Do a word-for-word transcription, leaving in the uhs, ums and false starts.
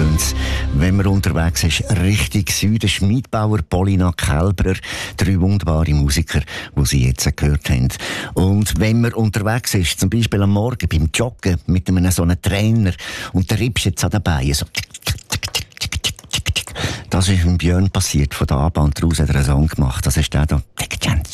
tönt's, wenn man unterwegs ist, Richtung Süden. Schmidbauer, Polina, Kälberer, drei wunderbare Musiker, die Sie jetzt gehört haben. Und wenn man unterwegs ist, zum Beispiel am Morgen beim Joggen mit einem so einem Trainer und der riebst jetzt an den Beinen so. Das ist mit Björn passiert. Von der A-Bahn raus hat er einen Song gemacht. Das ist der da.